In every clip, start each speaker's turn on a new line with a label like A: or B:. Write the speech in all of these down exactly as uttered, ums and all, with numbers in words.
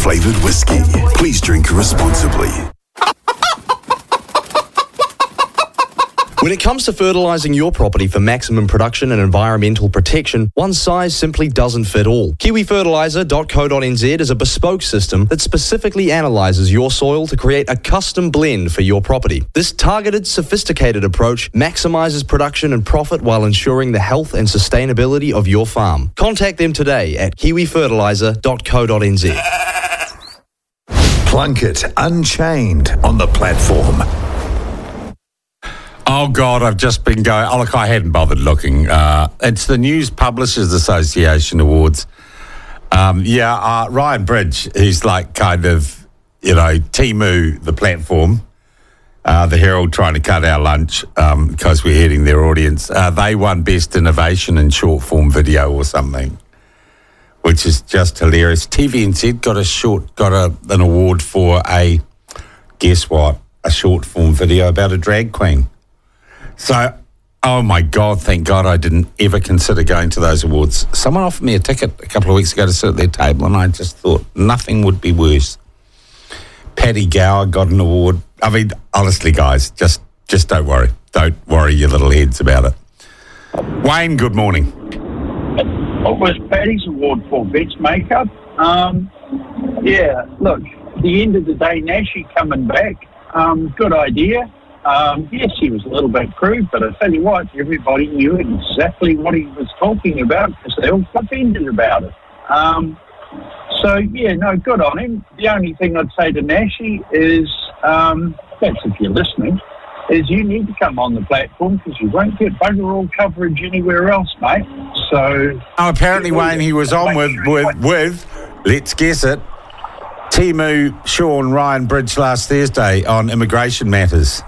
A: flavoured whiskey. Please drink responsibly. When it comes to fertilising your property for maximum production and environmental protection, one size simply doesn't fit all. Kiwi Fertiliser dot co dot n z is a bespoke system that specifically analyses your soil to create a custom blend for your property. This targeted, sophisticated approach maximises production and profit while ensuring the health and sustainability of your farm. Contact them today at Kiwi Fertiliser dot co dot n z.
B: Plunkett Unchained on the platform.
C: Oh, God, I've just been going... Oh, look, I hadn't bothered looking. Uh, it's the News Publishers Association Awards. Um, yeah, uh, Ryan Bridge, he's like kind of, you know, Timu, the platform, uh, the Herald trying to cut our lunch um, because we're hitting their audience. Uh, they won Best Innovation in Short-Form Video or something, which is just hilarious. T V N Z got a short, got a, an award for a, guess what, a short-form video about a drag queen. So, oh my God, thank God I didn't ever consider going to those awards. Someone offered me a ticket a couple of weeks ago to sit at their table, and I just thought nothing would be worse. Paddy Gower got an award. I mean, honestly, guys, just just don't worry. Don't worry your little heads about it. Wayne, good morning.
D: What was Paddy's award for? Best makeup? Um, yeah, look, at the end of the day, Nashi coming back, um, good idea. Um, yes, he was a little bit crude, but I tell you what, everybody knew exactly what he was talking about because they all offended about it. Um, so, yeah, no, good on him. The only thing I'd say to Nashi is, um, that's if you're listening, is you need to come on the platform because you won't get bugger all coverage anywhere else, mate. So...
C: Oh, apparently, Wayne, he was on with, with, with, let's guess it, Timu, Sean, Ryan Bridge last Thursday on immigration matters.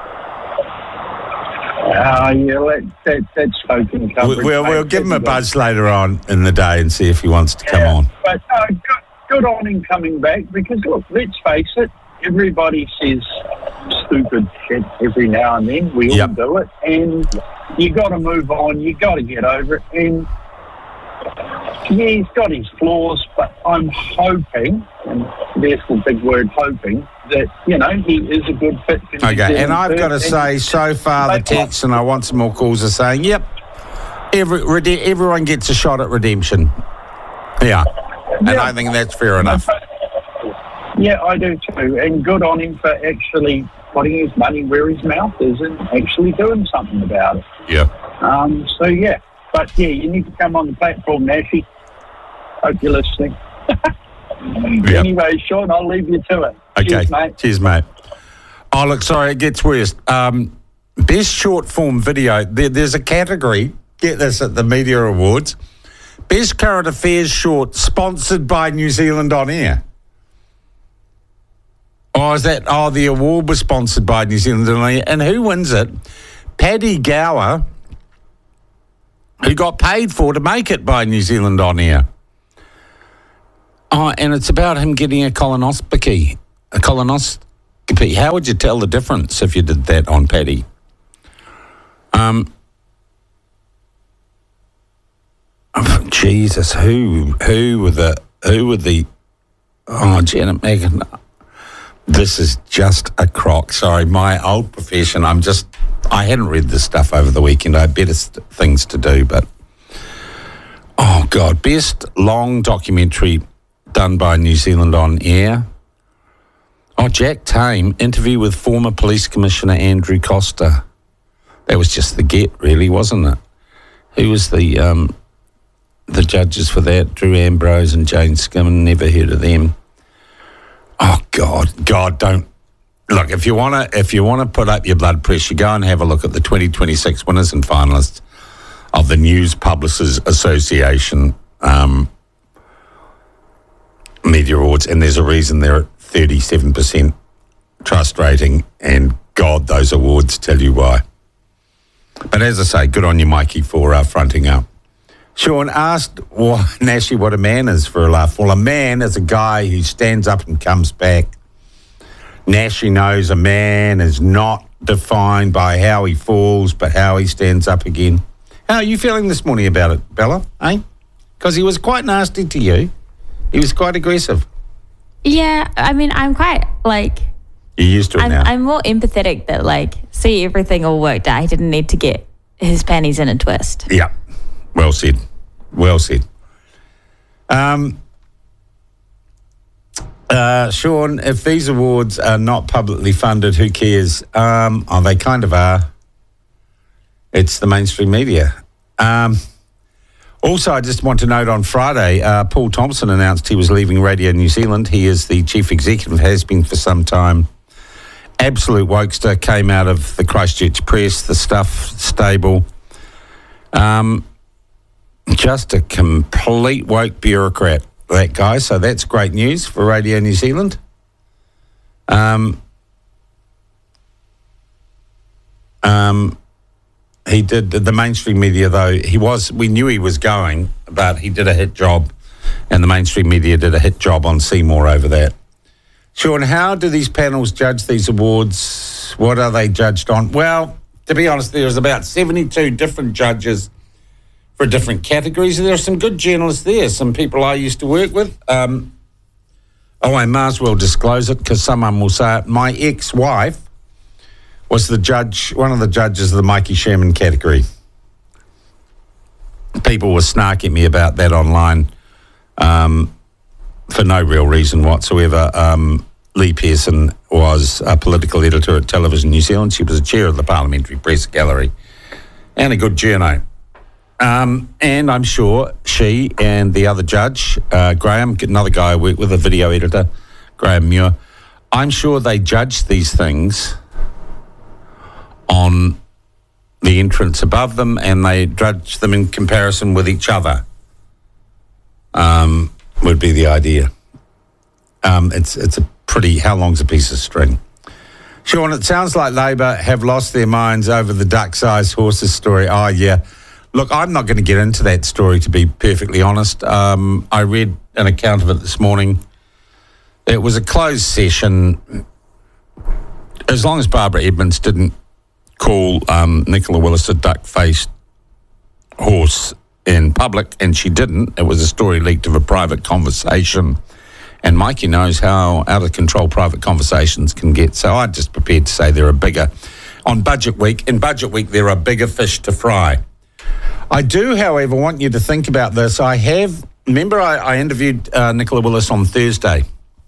D: Uh, yeah, that, that, that's spoken coverage.
C: We'll, we'll give him a buzz later on in the day and see if he wants to come
D: yeah,
C: on.
D: But uh, good, good on him coming back because, look, let's face it, everybody says stupid shit every now and then. We
C: yep.
D: all do it. And you got to move on. You got to get over it. And, yeah, he's got his flaws, but I'm hoping, and there's the big word hoping, that, you know, he is a good fit for New
C: Okay,
D: Zealand
C: and I've got to say, so far the text, and I want some more calls, are saying, yep, every, rede- everyone gets a shot at redemption. Yeah, and
D: yeah.
C: I think that's fair enough.
D: Yeah, I do too, and good on him for actually putting his money where his mouth is and actually doing something about it.
C: Yeah.
D: Um. So, yeah, but, yeah, you need to come on the platform, Nashi. Hope you're listening.
C: Yep.
D: Anyway, Sean, I'll leave you to it.
C: Okay.
D: Cheers, mate.
C: Cheers, mate. Oh, look, sorry, it gets worse. Um, best short form video. There, there's a category, get this, at the Media Awards. Best current affairs short, sponsored by New Zealand On Air. Oh, is that? Oh, the award was sponsored by New Zealand On Air. And who wins it? Paddy Gower, who got paid for to make it by New Zealand On Air. Oh, and it's about him getting a colonoscopy. A colonoscopy. How would you tell the difference if you did that on Paddy? Um, oh, Jesus, who who were the who were the? Oh, Janet Megan. This is just a crock. Sorry, my old profession. I'm just. I hadn't read this stuff over the weekend. I had better st- things to do, but oh God, best long documentary done by New Zealand On Air. Oh, Jack Tame, interview with former Police Commissioner Andrew Costa. That was just the get, really, wasn't it? Who was the um, the judges for that? Drew Ambrose and Jane Skinner. Never heard of them. Oh God, God, don't look. If you wanna, if you wanna put up your blood pressure, go and have a look at the twenty twenty-six winners and finalists of the News Publishers Association Um, Media Awards, and there's a reason they're at thirty-seven percent trust rating, and God, those awards tell you why. But as I say, good on you, Mikey, for uh, fronting up. Sean asked well, Nashi what a man is for a laugh. Well, a man is a guy who stands up and comes back. Nashi knows a man is not defined by how he falls, but how he stands up again. How are you feeling this morning about it, Bella? Eh? Because he was quite nasty to you. He was quite aggressive.
E: Yeah, I mean, I'm quite, like...
C: You're used to it
E: I'm,
C: now.
E: I'm more empathetic that, like, see, everything all worked out. He didn't need to get his panties in a twist.
C: Yeah, well said. Well said. Um, uh, Sean, if these awards are not publicly funded, who cares? Um, oh, they kind of are. It's the mainstream media. Um, also, I just want to note on Friday, uh, Paul Thompson announced he was leaving Radio New Zealand. He is the chief executive, has been for some time. Absolute wokester, came out of the Christchurch Press, the Stuff stable. Um, just a complete woke bureaucrat, that guy. So that's great news for Radio New Zealand. Um, um, he did the mainstream media, though. He was, we knew he was going, but he did a hit job, and the mainstream media did a hit job on Seymour over that. Sean, how do these panels judge these awards? What are they judged on? Well, to be honest, there's about seventy-two different judges for different categories. There are some good journalists there, some people I used to work with. Um, oh, I might as well disclose it because someone will say it. My ex-wife was the judge, one of the judges of the Mikey Sherman category. People were snarking at me about that online um, for no real reason whatsoever. Um, Lee Pearson was a political editor at Television New Zealand. She was a chair of the Parliamentary Press Gallery and a good journo. Um, and I'm sure she and the other judge, uh, Graham, another guy I work with, a video editor, Graham Muir, I'm sure they judge these things on the entrants above them, and they judge them in comparison with each other, um, would be the idea. Um, it's it's a pretty, how long's a piece of string? Sean, it sounds like Labor have lost their minds over the duck-sized horses story. Oh, yeah. Look, I'm not going to get into that story, to be perfectly honest. Um, I read an account of it this morning. It was a closed session. As long as Barbara Edmonds didn't call um, Nicola Willis a duck-faced horse in public, and she didn't. It was a story leaked of a private conversation. And Mikey knows how out of control private conversations can get. So I'm just prepared to say there are bigger, on Budget Week, in Budget Week, there are bigger fish to fry. I do, however, want you to think about this. I have, remember I, I interviewed uh, Nicola Willis on Thursday.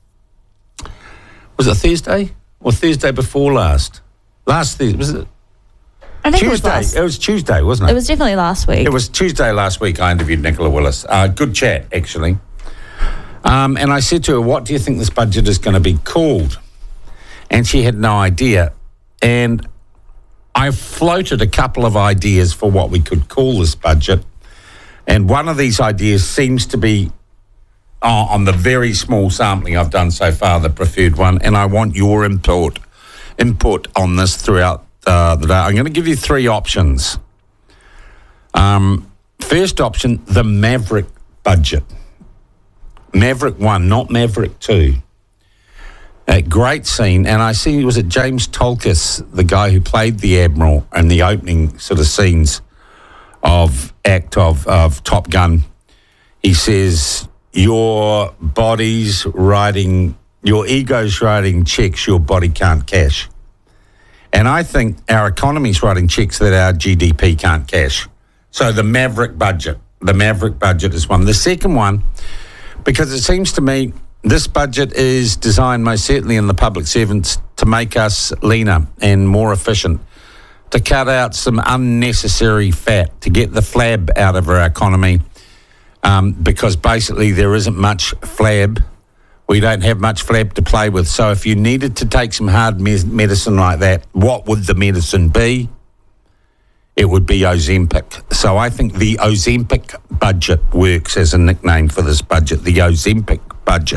C: Was it Thursday? Or Thursday before last? Last Thursday, was it?
E: I think
C: Tuesday.
E: it was last.
C: It was Tuesday, wasn't it?
E: It was definitely last week.
C: It was Tuesday last week I interviewed Nicola Willis. Uh, good chat, actually. Um, and I said to her, what do you think this budget is going to be called? And she had no idea. And I floated a couple of ideas for what we could call this budget. And one of these ideas seems to be, uh, on the very small sampling I've done so far, the preferred one. And I want your input, input on this throughout uh, the day. I'm going to give you three options. Um, first option, the Maverick budget. Maverick one, not Maverick two. A great scene, and I see, was it James Tolkis, the guy who played the Admiral in the opening sort of scenes of act of, of Top Gun. He says, your body's writing, your ego's writing checks your body can't cash. And I think our economy's writing checks that our G D P can't cash. So the Maverick budget, the Maverick budget is one. The second one, because it seems to me this budget is designed most certainly in the public servants to make us leaner and more efficient, to cut out some unnecessary fat, to get the flab out of our economy, um, because basically there isn't much flab. We don't have much flab to play with. So if you needed to take some hard me- medicine like that, what would the medicine be? It would be Ozempic. So I think the Ozempic budget works as a nickname for this budget, the Ozempic budget.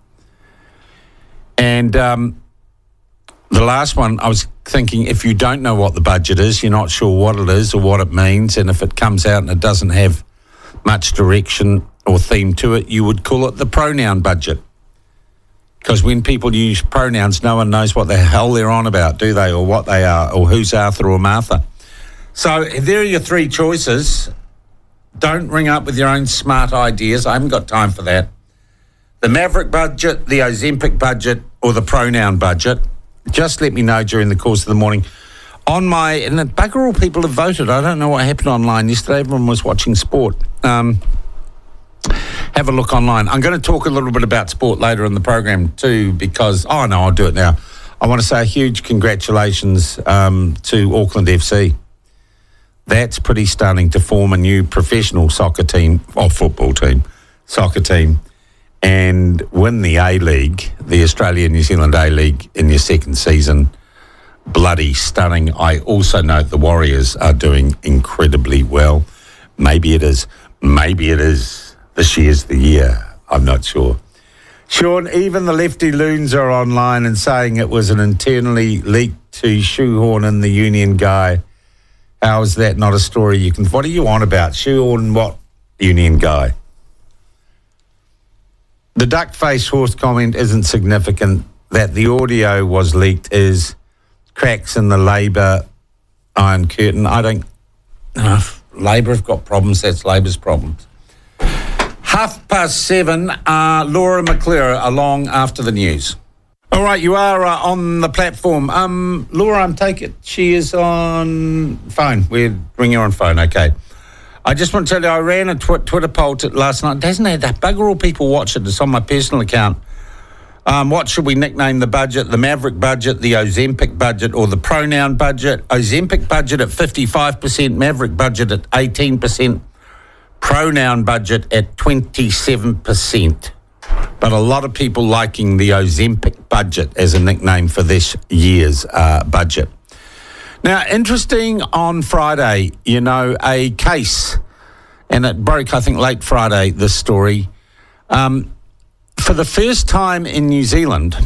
C: And um, the last one, I was thinking, if you don't know what the budget is, you're not sure what it is or what it means, and if it comes out and it doesn't have much direction or theme to it, you would call it the pronoun budget. Because when people use pronouns, no one knows what the hell they're on about, do they, or what they are, or who's Arthur or Martha. So there are your three choices. Don't ring up with your own smart ideas. I haven't got time for that. the Maverick budget, the Ozempic budget, or the pronoun budget? Just let me know during the course of the morning. On my, and the bugger all people have voted. I don't know what happened online yesterday. Everyone was watching sport. Um, have a look online. I'm going to talk a little bit about sport later in the program too, because, oh no, I'll do it now. I want to say a huge congratulations um, to Auckland F C. That's pretty stunning to form a new professional soccer team, or football team, soccer team, and win the A-League, the Australia-New Zealand A-League in your second season. Bloody stunning. I also note the Warriors are doing incredibly well. Maybe it is. Maybe it is. This year's the year. I'm not sure. Sean, even the lefty loons are online and saying it was an internally leaked to shoehorn in the union guy. How is that not a story you can... What are you on about? Shoehorn what union guy? The duck-faced horse comment isn't significant. That the audio was leaked is... cracks in the Labour Iron Curtain. I don't... Uh, Labour have got problems. That's Labour's problems. Half past seven, uh, Laura McClure along after the news. All right, you are uh, on the platform. Um, Laura, I'm taking... She is on phone. We'll bring her on phone, okay. I just want to tell you, I ran a tw- Twitter poll t- last night. Doesn't it? That bugger all people watch it. It's on my personal account. Um, what should we nickname the budget? The Maverick budget, the Ozempic budget, or the pronoun budget? Ozempic budget at fifty-five percent, Maverick budget at eighteen percent, pronoun budget at twenty-seven percent. But a lot of people liking the Ozempic budget as a nickname for this year's uh, budget. Now, interesting on Friday, you know, a case, and it broke, I think, late Friday, this story. Um, For the first time in New Zealand,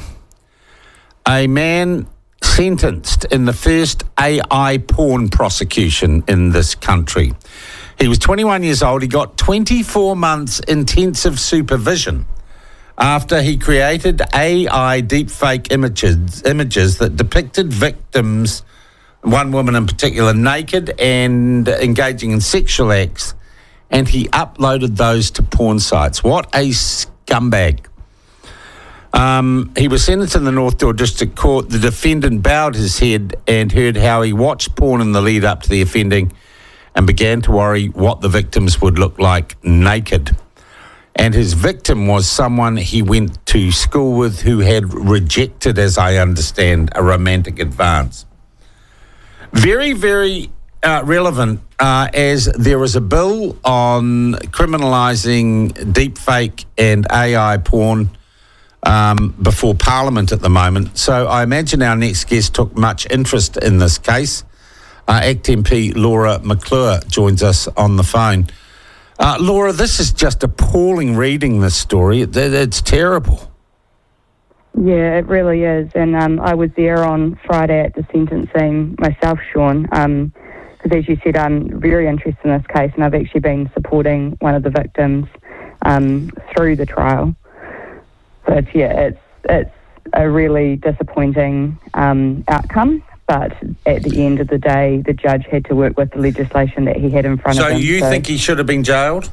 C: a man sentenced in the first A I porn prosecution in this country. He was twenty-one years old. He got twenty-four months intensive supervision after he created A I deepfake images, images that depicted victims, one woman in particular, naked and engaging in sexual acts, and he uploaded those to porn sites. What a scumbag. Um, he was sentenced in the North Door District Court. The defendant bowed his head and heard how he watched porn in the lead up to the offending and began to worry what the victims would look like naked. And his victim was someone he went to school with who had rejected, as I understand, a romantic advance. Very, very uh, relevant uh, as there is a bill on criminalising deepfake and A I porn Um, before Parliament at the moment. So I imagine our next guest took much interest in this case. Uh, Act M P Laura McClure joins us on the phone. Uh, Laura, this is just appalling reading this story. It, it, it's terrible.
F: Yeah, it really is. And um, I was there on Friday at the sentencing myself, Sean, because as you said, I'm very interested in this case, and I've actually been supporting one of the victims um, through the trial. But yeah, it's it's a really disappointing um, outcome. But at the end of the day, the judge had to work with the legislation that he had in front
C: so
F: of him.
C: You so you think he should have been jailed?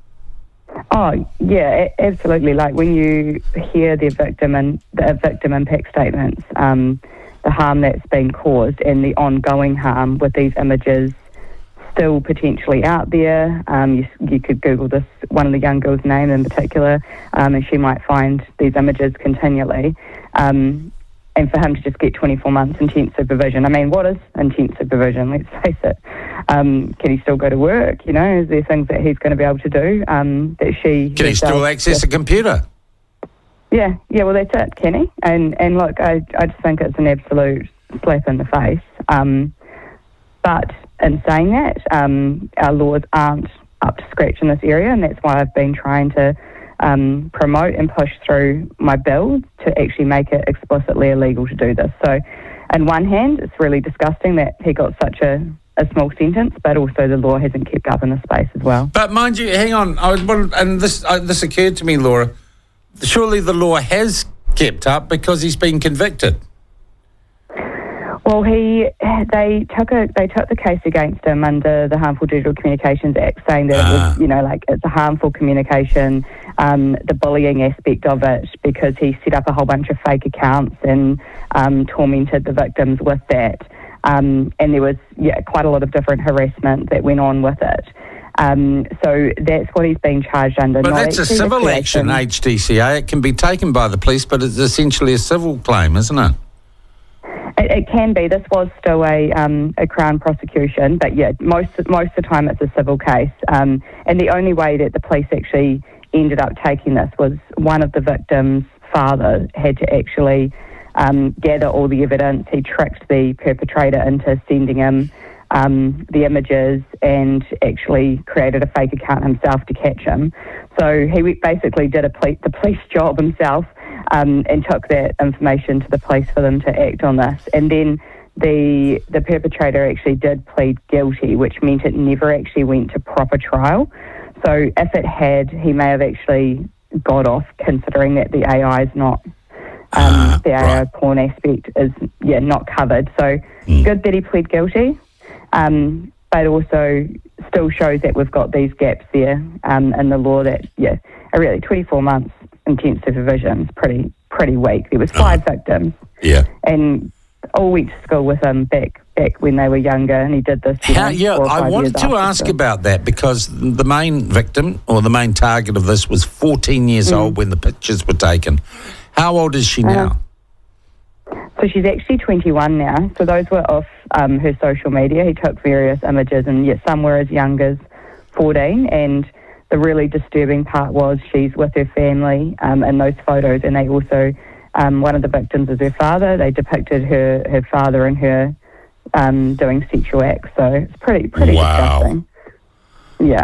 F: Oh yeah, a- absolutely. Like when you hear the victim and the victim impact statements, um, the harm that's been caused and the ongoing harm with these images still potentially out there. Um, you, you could Google this, one of the young girls' name in particular, um, and she might find these images continually. Um, and for him to just get twenty-four months intense supervision. I mean, what is intense supervision? Let's face it. Um, can he still go to work? You know, is there things that he's going to be able to do um, that she...
C: Can he still access a computer?
F: Yeah, yeah, well, that's it, can he? And, and look, I, I just think it's an absolute slap in the face. Um, but... In saying that, um, our laws aren't up to scratch in this area, and that's why I've been trying to um, promote and push through my bill to actually make it explicitly illegal to do this. So, on one hand, it's really disgusting that he got such a, a small sentence, but also the law hasn't kept up in this space as well.
C: But mind you, hang on, I was, and this uh, this occurred to me, Laura, surely the law has kept up because he's been convicted.
F: Well, he they took a they took the case against him under the Harmful Digital Communications Act, saying that
C: Ah.
F: it was, you know, like it's a harmful communication, um, the bullying aspect of it, because he set up a whole bunch of fake accounts and um, tormented the victims with that. Um, and there was yeah quite a lot of different harassment that went on with it. Um, so that's what he's being charged under.
C: But
F: not
C: that's a
F: actually the
C: civil
F: creation.
C: action, H D C A. It can be taken by the police, but it's essentially a civil claim, isn't it?
F: It, it can be. This was still a um, a Crown prosecution, but yeah, most most of the time it's a civil case. Um, and the only way that the police actually ended up taking this was one of the victims' father had to actually um, gather all the evidence. He tricked the perpetrator into sending him um, the images and actually created a fake account himself to catch him. So he basically did a poli- the police job himself. Um, and took that information to the police for them to act on this. And then the the perpetrator actually did plead guilty, which meant it never actually went to proper trial. So if it had, he may have actually got off, considering that the A I is not, um,
C: Ah,
F: the A I
C: right.
F: porn aspect is, yeah, not covered. So
C: Mm.
F: good that he pled guilty, um, but also still shows that we've got these gaps there um, in the law that, yeah, are really twenty-four months intense supervision is pretty pretty weak. There was five
C: Uh-huh.
F: victims,
C: Yeah.
F: and all went to school with him back back when they were younger, and he did this. You
C: How,
F: know,
C: yeah,
F: four or
C: I
F: five
C: wanted
F: years
C: to
F: after,
C: ask
F: so-
C: about that because the main victim or the main target of this was fourteen years
F: Mm.
C: old when the pictures were taken. How old is she
F: Uh-huh.
C: now?
F: So she's actually twenty-one now. So those were off um, her social media. He took various images, and yet some were as young as fourteen. And the really disturbing part was she's with her family um, in those photos, and they also, um, one of the victims is her father. They depicted her, her father and her um, doing sexual acts. So it's pretty pretty
C: Wow.
F: disgusting. Yeah.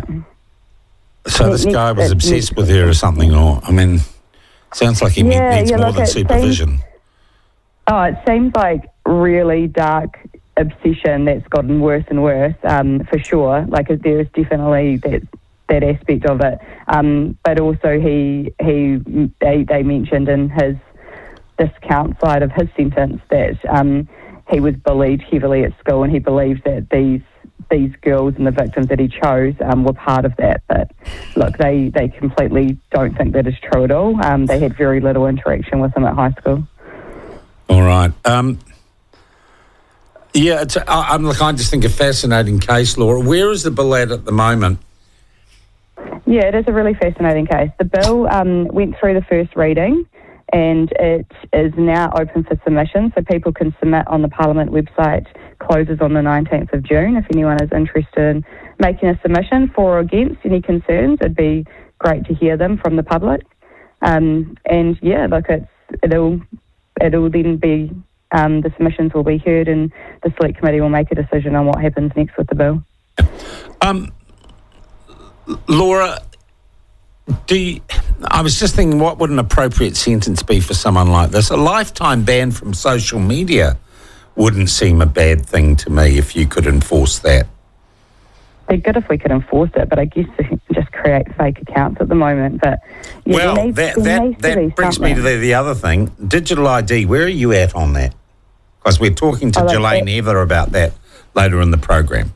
C: So
F: It
C: this
F: needs-
C: guy was
F: it
C: obsessed
F: needs-
C: with her or something, or, I mean, sounds like he
F: Yeah,
C: needs
F: yeah,
C: more
F: look,
C: than
F: it
C: supervision.
F: Oh, it seems like really dark obsession that's gotten worse and worse, um, for sure. Like there is definitely that that aspect of it. Um, but also he he they, they mentioned in his discount side of his sentence that um, he was bullied heavily at school, and he believes that these these girls and the victims that he chose um, were part of that. But look, they, they completely don't think that is true at all. Um, they had very little interaction with him at high school.
C: All right. Um, yeah, it's, I, I'm like, I just think a fascinating case, Laura. Where is the bill at at the moment?
F: Yeah, it is a really fascinating case. The bill um, went through the first reading, and it is now open for submission, so people can submit on the Parliament website. Closes on the nineteenth of June. If anyone is interested in making a submission for or against any concerns, it'd be great to hear them from the public. Um, and yeah, look, it's, it'll it'll then be um, the submissions will be heard, and the Select Committee will make a decision on what happens next with the bill.
C: Um, Laura, do you, I was just thinking, what would an appropriate sentence be for someone like this? A lifetime ban from social media wouldn't seem a bad thing to me if you could enforce that.
F: It'd be good if we could enforce it, but I guess we just create fake accounts at the moment. But yeah,
C: well,
F: there needs,
C: that
F: there
C: that,
F: needs to be
C: that brings me to
F: something.
C: the, the other thing. Digital I D, where are you at on that? Because we're talking to
F: Oh, like
C: Jelaine
F: that-
C: Heather about that later in the program.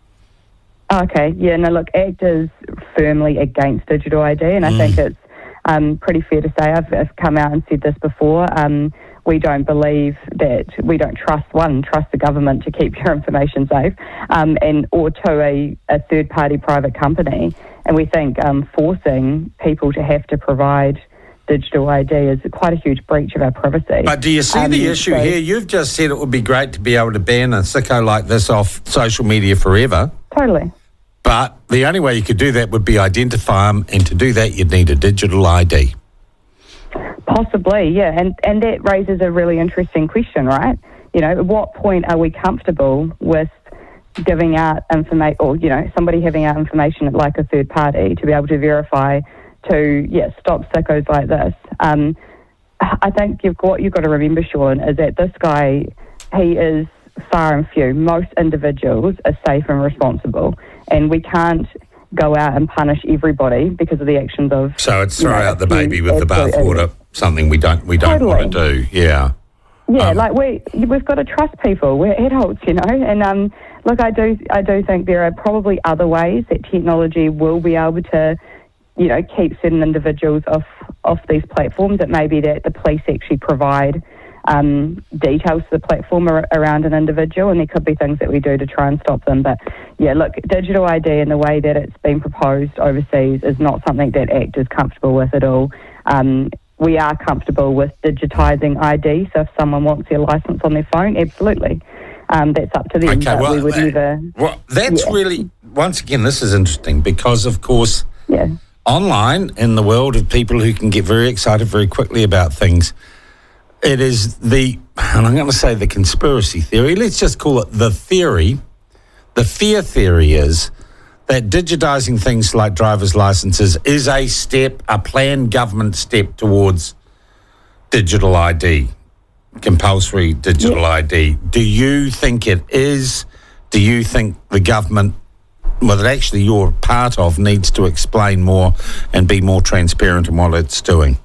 F: Okay, yeah, no, look, ACT is firmly against digital I D, and I
C: Mm.
F: think it's um, pretty fair to say, I've, I've come out and said this before, um, we don't believe that, we don't trust, one, trust the government to keep your information safe, um, and or to a, a third-party private company. And we think um, forcing people to have to provide digital I D is quite a huge breach of our privacy.
C: But do you see
F: Um,
C: the issue
F: so-
C: here? You've just said it would be great to be able to ban a sicko like this off social media forever.
F: Totally.
C: But the only way you could do that would be identify them, and to do that, you'd need a digital I D.
F: Possibly, yeah, and and that raises a really interesting question, right? You know, at what point are we comfortable with giving out information, or you know, somebody having out information like a third party to be able to verify, to yeah, stop sickos like this? Um, I think you've got, what you've got to remember, Sean, is that this guy, he is far and few. Most individuals are safe and responsible, and we can't go out and punish everybody because of the actions of.
C: So it's
F: you
C: throw
F: know,
C: out the
F: a few
C: baby with the
F: absolute
C: bathwater.
F: idiots.
C: Something we don't we don't
F: Totally.
C: want to do. Yeah.
F: Yeah,
C: Um,
F: like we we've got to trust people. We're adults, you know. And um, look, I do I do think there are probably other ways that technology will be able to, you know, keep certain individuals off off these platforms. It may be that the police actually provide um, details to the platform ar- around an individual, and there could be things that we do to try and stop them. But yeah, look, digital I D and the way that it's been proposed overseas is not something that ACT is comfortable with at all. Um, we are comfortable with digitising I D, so if someone wants their licence on their phone, absolutely. Um, that's up to them,
C: Okay,
F: but
C: well,
F: we would
C: that-
F: never...
C: Well, that's
F: Yeah.
C: really, once again, this is interesting because, of course,
F: Yeah.
C: online in the world of people who can get very excited very quickly about things, it is the, and I'm going to say the conspiracy theory, let's just call it the theory, the fear theory is that digitising things like driver's licences is a step, a planned government step towards digital I D, compulsory digital
F: Yeah.
C: I D. Do you think it is? Do you think the government, well, that actually you're part of, needs to explain more and be more transparent in what it's doing?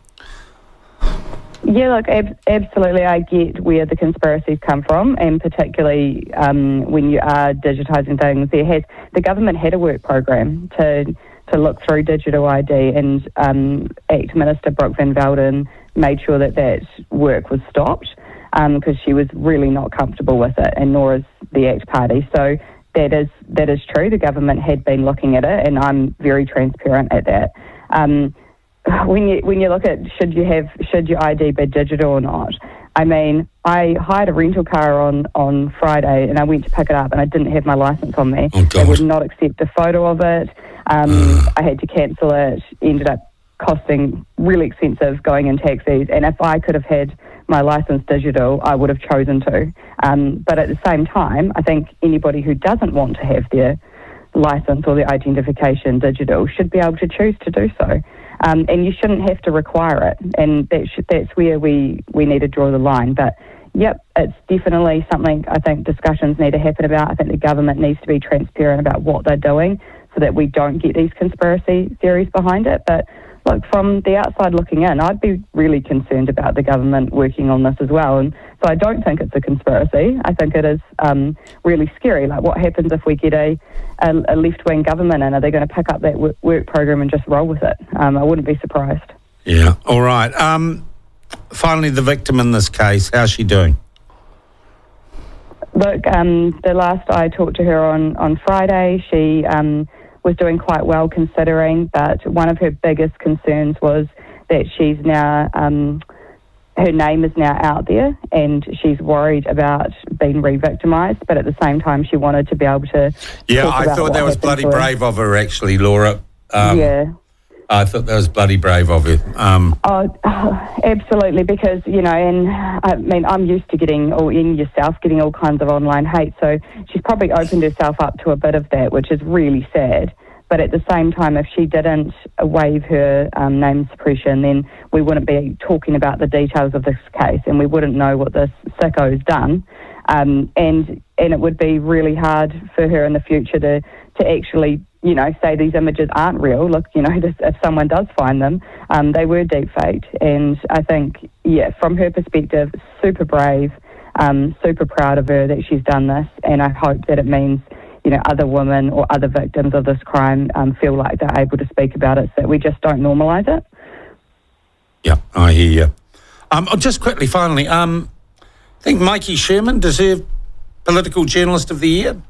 F: Yeah, look, ab- absolutely. I get where the conspiracies come from, and particularly um, when you are digitising things. There has the government had a work program to to look through digital I D, and um, ACT Minister Brooke Van Velden made sure that that work was stopped because um, she was really not comfortable with it, and nor is the ACT Party. So that is that is true. The government had been looking at it, and I'm very transparent at that. Um, When you when you look at should you have should your I D be digital or not? I mean, I hired a rental car on, on Friday and I went to pick it up and I didn't have my licence on me.
C: Oh, God.
F: They would not accept a photo of it. Um, I had to cancel it. Ended up costing really expensive going in taxis. And if I could have had my licence digital, I would have chosen to. Um, but at the same time, I think anybody who doesn't want to have their licence or their identification digital should be able to choose to do so. Um, and you shouldn't have to require it, and that sh- that's where we, we need to draw the line. But, yep, it's definitely something I think discussions need to happen about. I think the government needs to be transparent about what they're doing so that we don't get these conspiracy theories behind it. But, look, from the outside looking in, I'd be really concerned about the government working on this as well. And so I don't think it's a conspiracy. I think it is um, really scary. Like, what happens if we get a, a, a left-wing government in? Are they going to pick up that work, work program and just roll with it? Um, I wouldn't be surprised.
C: Yeah. All right. Um, finally, the victim in this case, how's she doing?
F: Look, um, the last I talked to her on, on Friday, she um, was doing quite well considering, but one of her biggest concerns was that she's now... Um, her name is now out there and she's worried about being re-victimised, but at the same time she wanted to be able to
C: Yeah,
F: talk
C: I
F: about
C: thought
F: what
C: that was
F: happened
C: bloody
F: to her.
C: brave of her, actually, Laura. Um,
F: yeah.
C: I thought that was bloody brave of her. Um,
F: Oh, absolutely, because, you know, and I mean, I'm used to getting, or in yourself, getting all kinds of online hate, so she's probably opened herself up to a bit of that, which is really sad. But at the same time, if she didn't waive her um, name suppression, then we wouldn't be talking about the details of this case and we wouldn't know what this sicko's done. Um, and and it would be really hard for her in the future to, to actually, you know, say these images aren't real. Look, you know, this, if someone does find them, um, they were deep faked. And I think, yeah, from her perspective, super brave, um, super proud of her that she's done this. And I hope that it means, you know, other women or other victims of this crime um, feel like they're able to speak about it so that we just don't normalise it.
C: yeah, I hear you. Um, oh, just quickly, finally, um, I think Mikey Sherman deserved Political Journalist of the Year.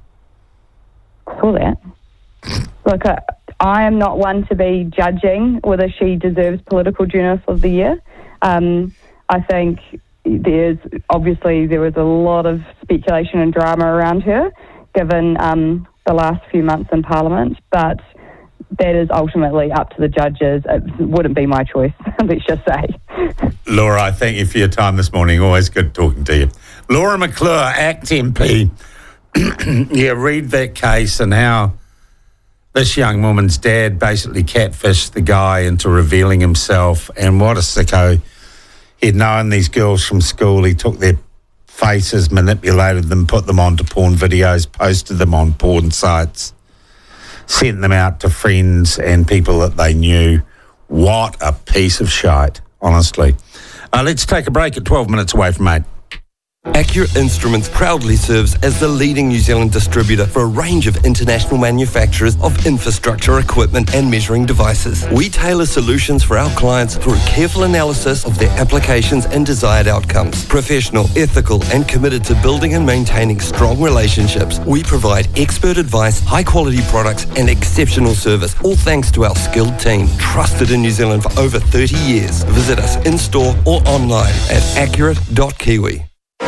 F: I saw that. Look, I, I am not one to be judging whether she deserves Political Journalist of the Year. Um, I think there's, obviously, there was a lot of speculation and drama around her, given um, the last few months in Parliament, but that is ultimately up to the judges. It wouldn't be my choice, let's just say.
C: Laura, I thank you for your time this morning. Always good talking to you. Laura McClure, ACT M P. Yeah, read that case and how this young woman's dad basically catfished the guy into revealing himself, and what a sicko. He'd known these girls from school. He took their faces, manipulated them, put them onto porn videos, posted them on porn sites, sent them out to friends and people that they knew. What a piece of shite, honestly. Uh, let's take a break at twelve minutes away from eight.
G: Accurate Instruments proudly serves as the leading New Zealand distributor for a range of international manufacturers of infrastructure equipment and measuring devices. We tailor solutions for our clients through careful analysis of their applications and desired outcomes. Professional, ethical, and committed to building and maintaining strong relationships, we provide expert advice, high-quality products, and exceptional service, all thanks to our skilled team, trusted in New Zealand for over thirty years. Visit us in-store or online at accurate dot kiwi.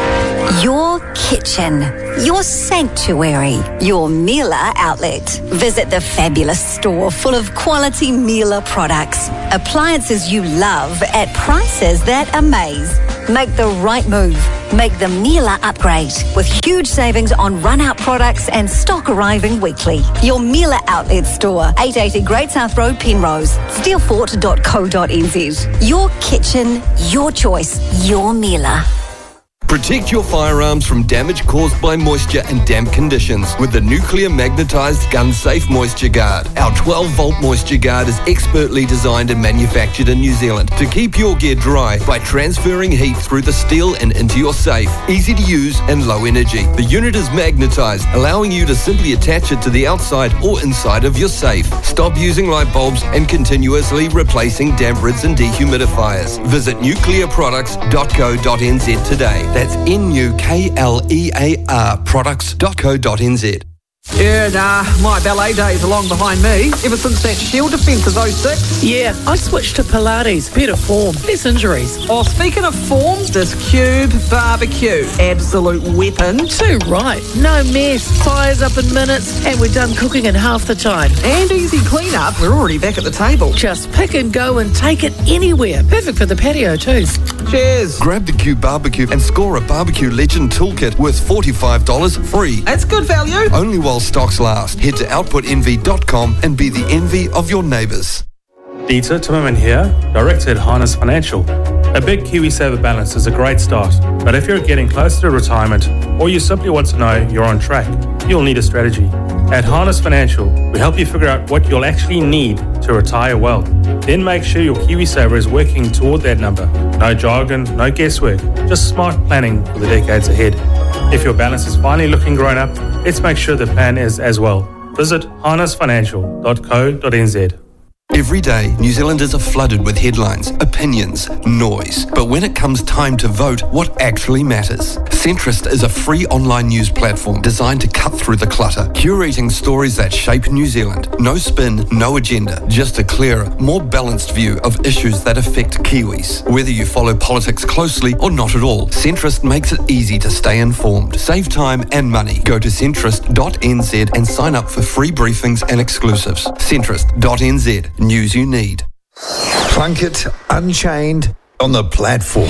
H: Your kitchen, your sanctuary, your Miele outlet. Visit the fabulous store full of quality Miele products. Appliances you love at prices that amaze. Make the right move. Make the Miele upgrade with huge savings on run-out products and stock arriving weekly. Your Miele outlet store, eight eighty Great South Road, Penrose, steelfort dot co dot n z. Your kitchen, your choice, your Miele.
G: Protect your firearms from damage caused by moisture and damp conditions with the Nuclear Magnetized Gun Safe Moisture Guard. Our twelve volt Moisture Guard is expertly designed and manufactured in New Zealand to keep your gear dry by transferring heat through the steel and into your safe. Easy to use and low energy. The unit is magnetized, allowing you to simply attach it to the outside or inside of your safe. Stop using light bulbs and continuously replacing damp rids and dehumidifiers. Visit nuclear products dot co dot n z today. That's N U K L E A R products dot co dot n z.
I: Yeah, nah, my ballet days are long behind me. Ever since that Shield defence of oh six.
J: Yeah, I switched to Pilates. Better form, less injuries.
I: Oh, speaking of form, this Cube barbecue. Absolute weapon.
J: Too right. No mess. Fires up in minutes, and we're done cooking in half the time.
I: And easy clean-up. We're already back at the table.
J: Just pick and go and take it anywhere. Perfect for the patio too.
I: Cheers.
G: Grab the Cube barbecue and score a barbecue legend toolkit worth forty-five dollars free.
I: That's good value.
G: Only while stocks last. Head to output envy dot com and be the envy of your neighbours.
K: Dieter Timmerman here, Director at Harness Financial. A big KiwiSaver balance is a great start, but if you're getting closer to retirement or you simply want to know you're on track, you'll need a strategy. At Harness Financial, we help you figure out what you'll actually need to retire well. Then make sure your KiwiSaver is working toward that number. No jargon, no guesswork, just smart planning for the decades ahead. If your balance is finally looking grown up, let's make sure the plan is as well. Visit harness financial dot co dot n z.
G: Every day, New Zealanders are flooded with headlines, opinions, noise. But when it comes time to vote, what actually matters? Centrist is a free online news platform designed to cut through the clutter, curating stories that shape New Zealand. No spin, no agenda, just a clearer, more balanced view of issues that affect Kiwis. Whether you follow politics closely or not at all, Centrist makes it easy to stay informed. Save time and money. Go to centrist dot n z and sign up for free briefings and exclusives. centrist dot n z. News you need.
B: Plunkett Unchained on the platform.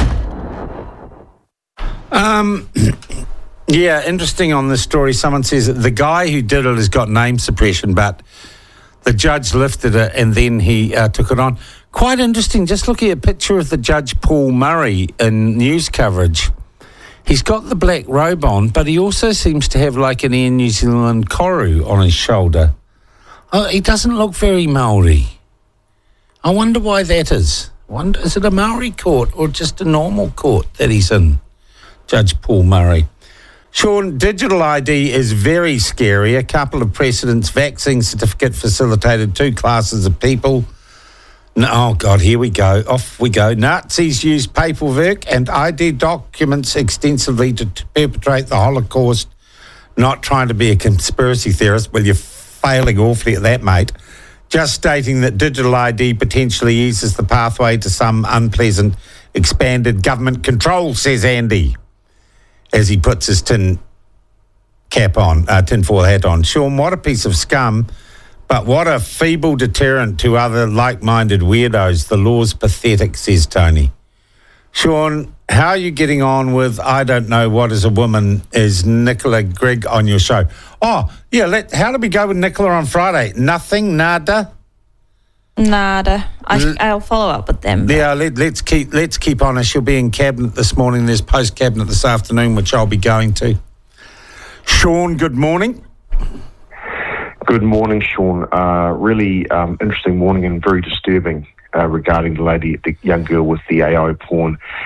C: Um, yeah, interesting on this story. Someone says that the guy who did it has got name suppression, but the judge lifted it and then he uh, took it on. Quite interesting. Just looking at a picture of the Judge Paul Murray in news coverage. He's got the black robe on, but he also seems to have like an Air New Zealand koru on his shoulder. Oh, he doesn't look very Maori. I wonder why that is. Wonder, is it a Maori court or just a normal court that he's in? Judge Paul Murray. Sean, digital I D is very scary. A couple of precedents. Vaccine certificate facilitated two classes of people. No, oh, God, here we go. Off we go. Nazis used paperwork and I D documents extensively to, to perpetrate the Holocaust. Not trying to be a conspiracy theorist. Well, you're failing awfully at that, mate. Just stating that digital I D potentially eases the pathway to some unpleasant expanded government control, says Andy, as he puts his tin cap on, uh, tinfoil hat on. Sean, what a piece of scum, but what a feeble deterrent to other like-minded weirdos. The law's pathetic, says Tony. Sean, how are you getting on with I Don't Know What Is a Woman? Is Nicola Grigg on your show? Oh, yeah, let, how did we go with Nicola on Friday? Nothing? Nada?
E: Nada. I, I'll follow up with them.
C: Yeah, let, let's keep let's keep on her. She'll be in Cabinet this morning. There's post-Cabinet this afternoon, which I'll be going to. Sean, good morning.
L: Good morning, Sean. Uh, really um, interesting morning and very disturbing uh, regarding the lady, the young girl with the A I porn.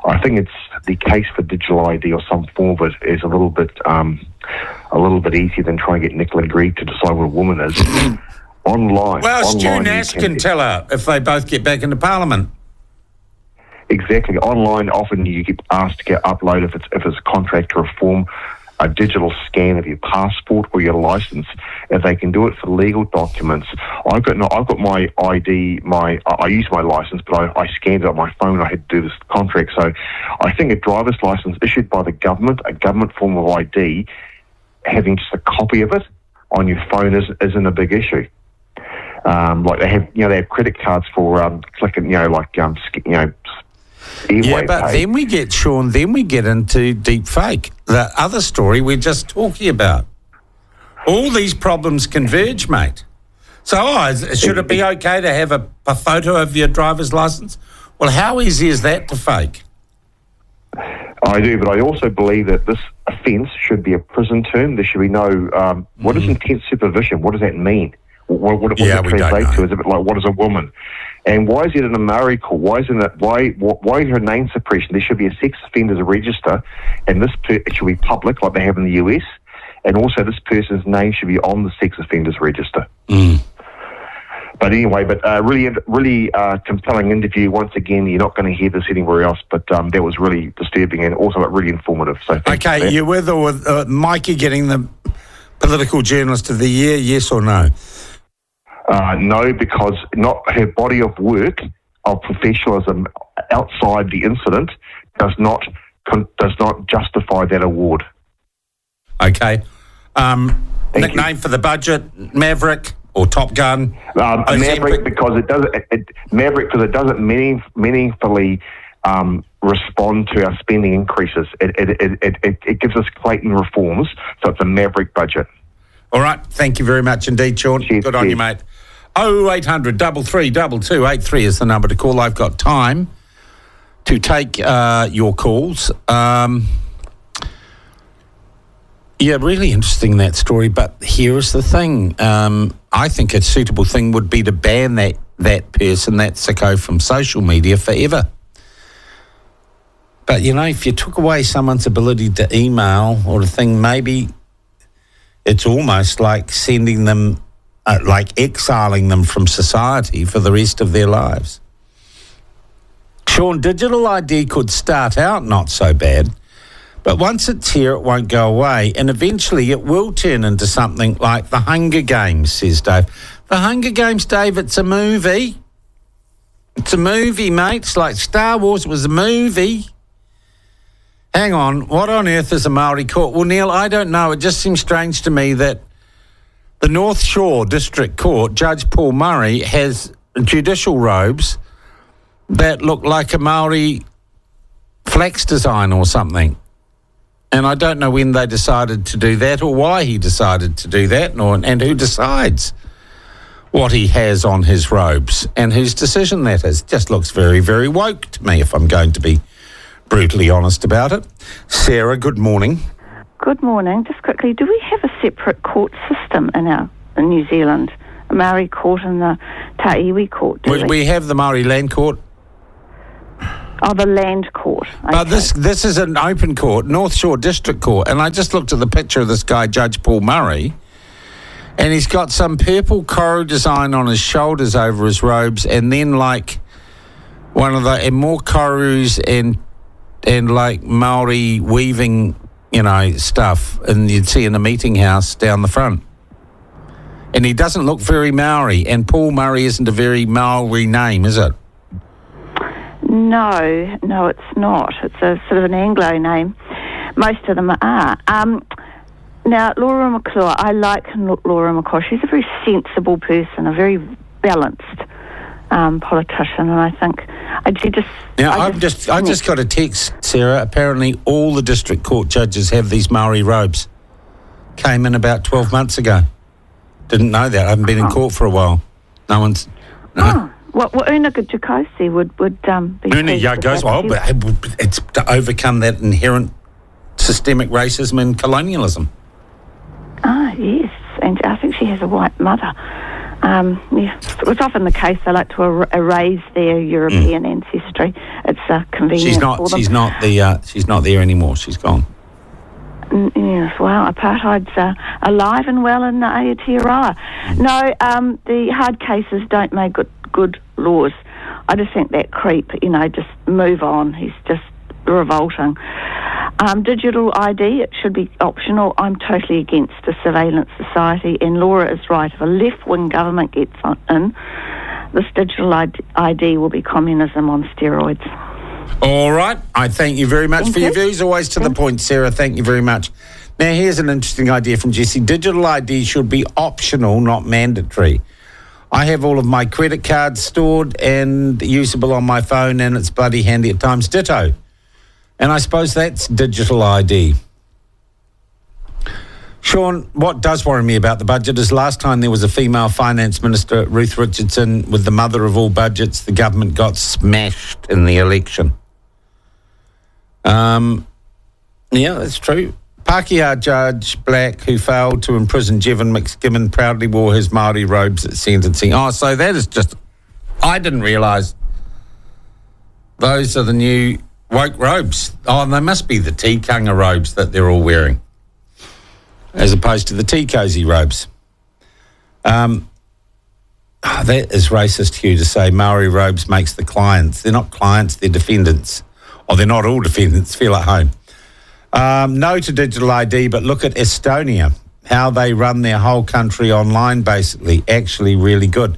L: I think it's the case for digital I D or some form of it is a little bit um, a little bit easier than trying to get Nicola Greig to decide what a woman is. Online.
C: Well, Stu
L: online
C: Nash
L: can,
C: can tell her if they both get back into Parliament.
L: Exactly. Online, often you get asked to get upload if it's if it's a contract or a form, a digital scan of your passport or your license. If they can do it for legal documents, I've got no, I've got my I D, my I, I use my license, but I, I scanned it on my phone. I had to do this contract, so I think a driver's license issued by the government, a government form of I D, having just a copy of it on your phone is isn't a big issue. Um, like they have, you know, they have credit cards for um, clicking, you know, like um, you know.
C: Yeah, but pay. then we get, Sean, then we get into deep fake, the other story we're just talking about. All these problems converge, mate. So, oh, is, should it be okay to have a, a photo of your driver's licence? Well, how easy is that to fake?
L: I do, but I also believe that this offence should be a prison term. There should be no, um, what mm. is intense supervision? What does that mean? What, what, what
C: yeah,
L: does it
C: we
L: translate
C: don't know.
L: to? Is it like, what is a woman? And why is it in a Maori court? Why isn't it? Why? Why is her name suppression? There should be a sex offenders register, and this per, it should be public, like they have in the U S. And also, this person's name should be on the sex offenders register.
C: Mm.
L: But anyway, but uh, really, really uh, compelling interview. Once again, you're not going to hear this anywhere else. But um, that was really disturbing and also really informative. So
C: okay, you with or with uh, Mikey getting the Political Journalist of the Year? Yes or no?
L: Uh, no, because not her body of work of professionalism outside the incident does not con- does not justify that award.
C: Okay. Um, nickname
L: you.
C: for the budget: Maverick or Top Gun?
L: Um, Maverick because it doesn't it, it, Maverick because it doesn't meaning, meaningfully um, respond to our spending increases. It it, it, it, it it gives us Clayton reforms, so it's a Maverick budget.
C: All right. Thank you very much indeed, Sean.
L: Cheers,
C: Good on
L: cheers.
C: you, mate. oh eight hundred, three three two, two eight three is the number to call. I've got time to take uh, your calls. Um, yeah, really interesting, that story. But here is the thing. Um, I think a suitable thing would be to ban that, that person, that sicko, from social media forever. But, you know, if you took away someone's ability to email or a thing, maybe it's almost like sending them, uh, like exiling them from society for the rest of their lives. Sean, digital I D could start out not so bad, but once it's here, it won't go away, and eventually it will turn into something like The Hunger Games, says Dave. The Hunger Games, Dave, it's a movie. It's a movie, mate. It's like Star Wars. It was a movie. Hang on, what on earth is a Maori court? Well, Neil, I don't know. It just seems strange to me that the North Shore District Court, Judge Paul Murray, has judicial robes that look like a Maori flax design or something. And I don't know when they decided to do that or why he decided to do that, nor, and who decides what he has on his robes and whose decision that is. Just looks very, very woke to me, if I'm going to be brutally honest about it. Sarah, good morning.
M: Good morning. Just quickly, do we have a separate court system in our in New Zealand? A Maori court and the Ta'iwi court, do
C: we,
M: we?
C: we have the Maori Land Court.
M: Oh, the Land Court. Okay.
C: But this this is an open court, North Shore District Court, and I just looked at the picture of this guy, Judge Paul Murray, and he's got some purple coral design on his shoulders over his robes, and then like one of the and more korus and and like Maori weaving, you know, stuff, and you'd see in the meeting house down the front. And he doesn't look very Maori, and Paul Murray isn't a very Maori name, is it?
M: No, no, it's not. It's a sort of an Anglo name. Most of them are. Um, now, Laura McClure, I like Laura McClure. She's a very sensible person, a very balanced um, politician, and I think I she just.
C: Now,
M: I
C: I've just, I just got a text, Sarah. Apparently, all the district court judges have these Maori robes. Came in about twelve months ago. Didn't know that. I haven't been in court for a while. No one's. No.
M: Oh. Well, well, Una Jacosi would, would um, be...
C: Una Jacosi, well, but it's to overcome that inherent systemic racism and colonialism.
M: Ah, yes, and I think she has a white mother. Um, yeah, it's often the case they like to er- erase their European mm. ancestry. It's uh, convenient
C: She's not.
M: for them.
C: She's not the. Uh, she's not there anymore. She's gone.
M: Mm, Yes, well, apartheid's uh, alive and well in Aotearoa. No, um, the hard cases don't make good, good laws. I just think that creep, you know, just move on. He's just revolting. Um, digital I D, it should be optional. I'm totally against a surveillance society, and Laura is right. If a left-wing government gets on, in, this digital I D will be communism on steroids.
C: All right. I thank you very much
M: Thank
C: for
M: you.
C: your views. Always to the point, Sarah. Thank you very much. Now, here's an interesting idea from Jesse. Digital I D should be optional, not mandatory. I have all of my credit cards stored and usable on my phone, and it's bloody handy at times. Ditto. And I suppose that's digital I D. Sean, what does worry me about the budget is last time there was a female finance minister, Ruth Richardson, with the mother of all budgets, the government got smashed in the election. Um, yeah, that's true. Pākehā Judge Black, who failed to imprison Jevon McSkimmon, proudly wore his Māori robes at sentencing. Oh, so that is just... I didn't realise those are the new woke robes. Oh, and they must be the tikanga robes that they're all wearing, as opposed to the tea cosy robes. Um, oh, that is racist, Hugh, to say Maori robes makes the clients. They're not clients, they're defendants. Or they're not all defendants, feel at home. Um, no to digital I D, but look at Estonia, how they run their whole country online, basically. Actually really good.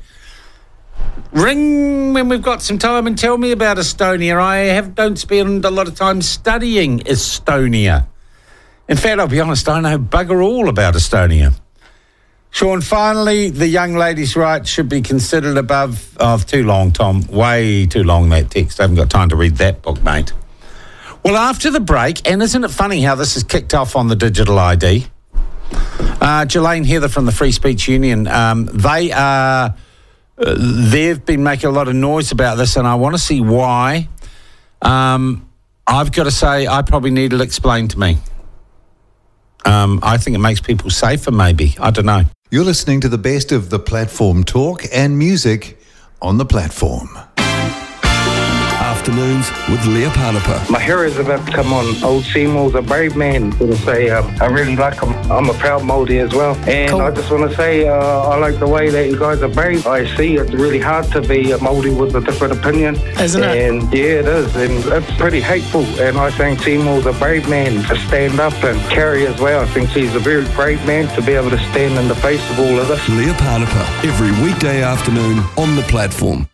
C: Ring when we've got some time and tell me about Estonia. I have don't spend a lot of time studying Estonia. In fact, I'll be honest, I know bugger all about Estonia. Sean, finally, the young lady's rights should be considered above... Oh, too long, Tom. Way too long, that text. I haven't got time to read that book, mate. Well, after the break, and isn't it funny how this has kicked off on the digital I D? Uh, Jelaine Heather from the Free Speech Union, um, they are... Uh, they've been making a lot of noise about this, and I want to see why. Um, I've got to say, I probably need it explained to me. Um, I think it makes people safer, maybe. I don't know.
B: You're listening to the best of the platform talk and music on the platform.
G: Afternoons with Leah Panapa.
N: My hero is about to come on. Old Seymour's a brave man. I want to say um, I really like him. I'm a proud Māori as well. And cool. I just want to say uh, I like the way that you guys are brave. I see it's really hard to be a Māori with a different opinion.
J: Isn't it?
N: And yeah, it is. And it's pretty hateful. And I think Seymour's a brave man to stand up, and Carrie as well. I think she's a very brave man to be able to stand in the face of all of this.
G: Leah Panapa, every weekday afternoon on the platform.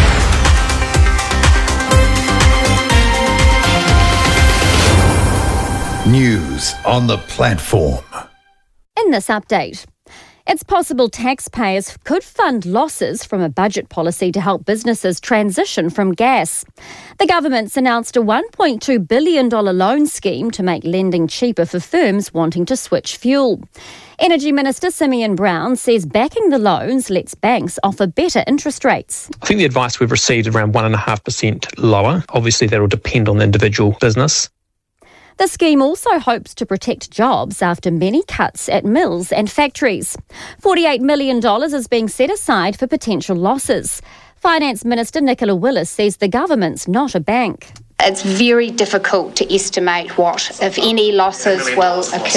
B: News on the platform.
O: In this update, it's possible taxpayers could fund losses from a budget policy to help businesses transition from gas. The government's announced a one point two billion dollars loan scheme to make lending cheaper for firms wanting to switch fuel. Energy Minister Simeon Brown says backing the loans lets banks offer better interest rates.
P: I think the advice we've received is around one point five percent lower. Obviously, that will depend on the individual business.
O: The scheme also hopes to protect jobs after many cuts at mills and factories. forty-eight million dollars is being set aside for potential losses. Finance Minister Nicola Willis says the government's not a bank.
Q: It's very difficult to estimate what, if any, losses will occur